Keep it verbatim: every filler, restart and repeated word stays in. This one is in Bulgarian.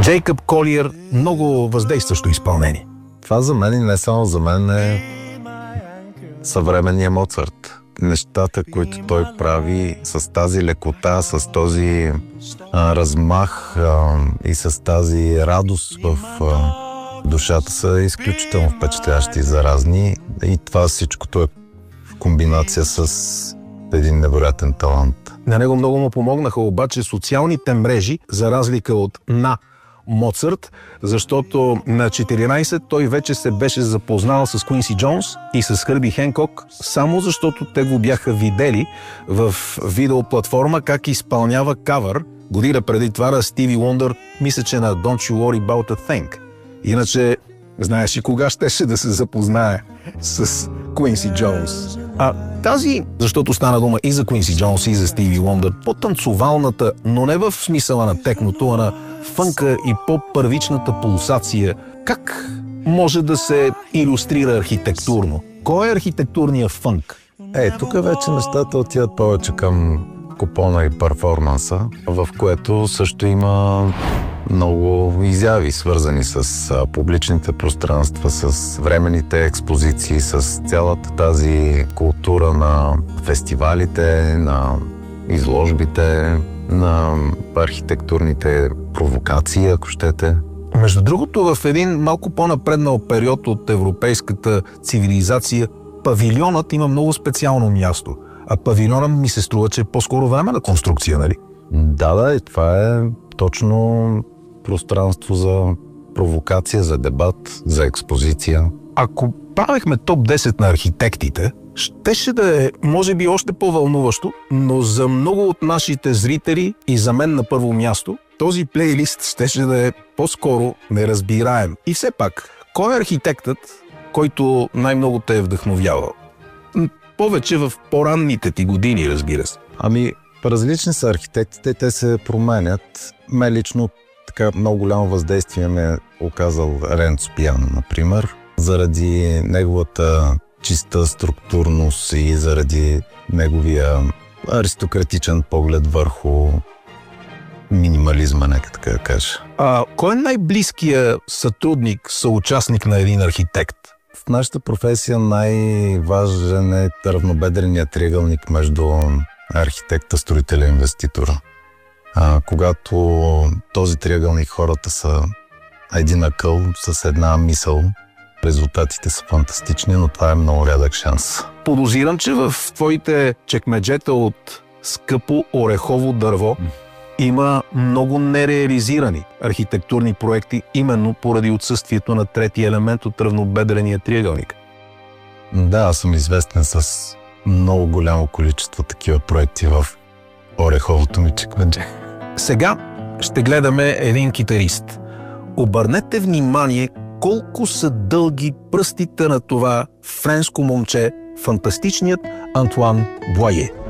Джейкъб Колиер, много въздействащо изпълнение. Това за мен и не само за мен е съвременния Моцарт. Нещата, които той прави с тази лекота, с този а, размах а, и с тази радост в а, душата са изключително впечатляващи и заразни. И това всичкото е в комбинация с един невероятен талант. На него много му помогнаха обаче социалните мрежи, за разлика от на Моцарт, защото на четиринайсет той вече се беше запознал с Куинси Джонс и с Хърби Хенкок, само защото те го бяха видели в видеоплатформа как изпълнява кавър година преди това на Стиви Уондър, мисля, че на Don't You Worry About a Thing. Иначе, знаеш и кога щеше да се запознае с Куинси Джонс. А тази, защото стана дума и за Куинси Джонс, и за Стиви Уондър, по-танцовалната, но не в смисъла на техното, а на фънка и по-първичната пулсация, как може да се илюстрира архитектурно? Кой е архитектурният фънк? Е, тук вече нещата отиват повече към купона и перформанса, в което също има много изяви, свързани с а, публичните пространства, с временните експозиции, с цялата тази култура на фестивалите, на изложбите, на архитектурните провокации, ако щете. Между другото, в един малко по-напреднал период от европейската цивилизация, павилионът има много специално място. А павилионът ми се струва, че е по-скоро временна конструкция, нали? Да, да, и това е точно пространство за провокация, за дебат, за експозиция. Ако правехме топ десет на архитектите, щеше да е, може би, още по-вълнуващо, но за много от нашите зрители и за мен на първо място, този плейлист щеше да е по-скоро неразбираем. И все пак, кой е архитектът, който най-много те е вдъхновявал? Повече в по-ранните ти години, разбира се. Ами, различни са архитектите, те се променят. Ме лично така много голямо въздействие ме е оказал Ренцо Пиано, например, заради неговата чиста структурност и заради неговия аристократичен поглед върху минимализма, нека така да кажа. А кой е най-близкият сътрудник, съучастник на един архитект? В нашата професия най-важен е равнобедреният триъгълник между архитекта, строителя и инвеститора. А, когато този триъгълник хората са един акъл с една мисъл, резултатите са фантастични, но това е много рядък шанс. Подозирам, че в твоите чекмеджета от скъпо орехово дърво има много нереализирани архитектурни проекти, именно поради отсъствието на третия елемент от равнобедрения триъгълник. Да, аз съм известен с много голямо количество такива проекти в ореховото ми чекмедже. Сега ще гледаме един китарист. Обърнете внимание колко са дълги пръстите на това френско момче, фантастичният Антуан Боае.